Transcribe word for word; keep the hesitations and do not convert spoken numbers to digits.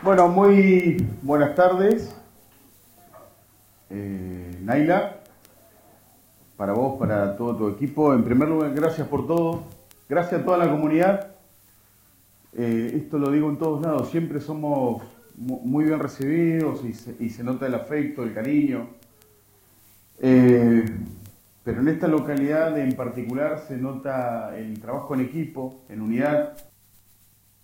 Bueno, muy buenas tardes, eh, Naila, para vos, para todo tu equipo. En primer lugar, gracias por todo, gracias a toda la comunidad. Eh, esto lo digo en todos lados, siempre somos mu- muy bien recibidos y se, y se nota el afecto, el cariño. Eh, pero en esta localidad en particular se nota el trabajo en equipo, en unidad.